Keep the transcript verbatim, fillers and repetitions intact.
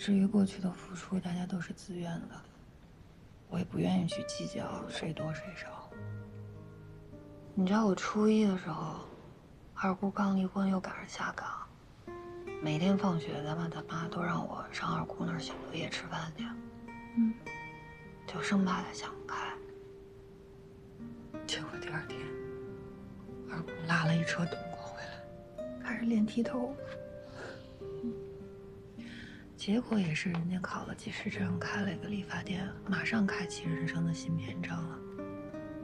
至于过去的付出，大家都是自愿的，我也不愿意去计较谁多谁少。你知道我初一的时候，二姑刚离婚，又赶上下岗，每天放学咱爸他妈都让我上二姑那儿写作业、吃饭去，嗯，就生怕他想不开。结果第二天，二姑拉了一车冬瓜回来，开始练剃头。结果也是人家考了技师证，开了一个理发店，马上开启人生的新篇章了。